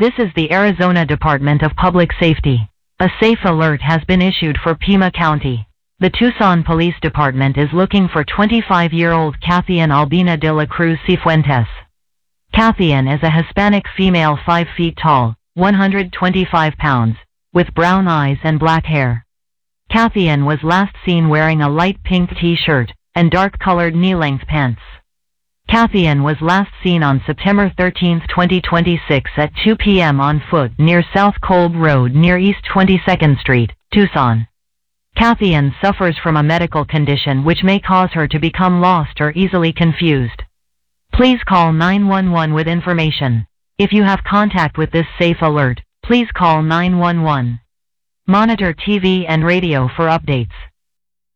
This is the Arizona Department of Public Safety. A safe alert has been issued for Pima County. The Tucson Police Department is looking for 25-year-old Kathian Albina de la Cruz Cifuentes. Kathian is a Hispanic female 5 feet tall, 125 pounds, with brown eyes and black hair. Kathian was last seen wearing a light pink t-shirt and dark-colored knee-length pants. Kathian was last seen on September 13, 2026 at 2 p.m. on foot near South Kolb Road near East 22nd Street, Tucson. Kathian suffers from a medical condition which may cause her to become lost or easily confused. Please call 911 with information. If you have contact with this safe alert, please call 911. Monitor TV and radio for updates.